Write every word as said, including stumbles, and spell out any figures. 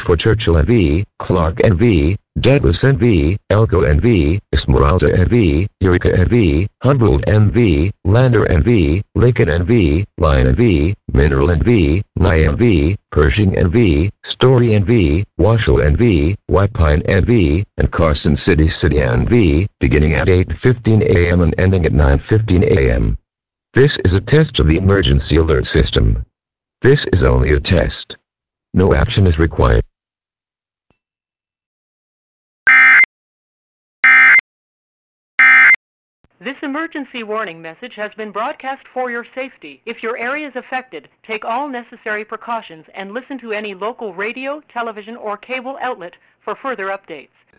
for Churchill N V, Clark N V, Douglas N V, Elko N V, Esmeralda N V, Eureka N V, Humboldt N V, Lander N V, Lincoln N V, Lion N V, Mineral N V, Nye N V, Pershing N V, Story N V, Washoe N V, White Pine N V, and Carson City City N V, beginning at eight fifteen a m and ending at nine fifteen a m This is a test of the emergency alert system. This is only a test. No action is required. This emergency warning message has been broadcast for your safety. If your area is affected, take all necessary precautions and listen to any local radio, television, or cable outlet for further updates.